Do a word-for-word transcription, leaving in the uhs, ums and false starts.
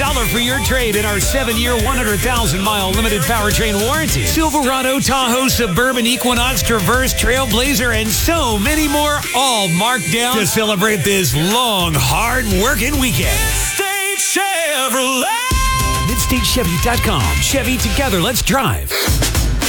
dollars for your trade in our seven-year, one hundred thousand mile limited powertrain warranty. Silverado, Tahoe, Suburban, Equinox, Traverse, Trailblazer, and so many more, all marked down to celebrate this long, hard-working weekend. State Chevrolet. mid state chevy dot com. Chevy, together, let's drive.